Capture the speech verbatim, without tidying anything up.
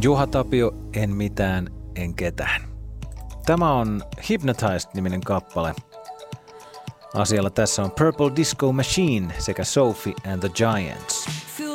Juha Tapio, en mitään, en ketään. Tämä on Hypnotized-niminen kappale. Asialla tässä on Purple Disco Machine sekä Sophie and the Giants.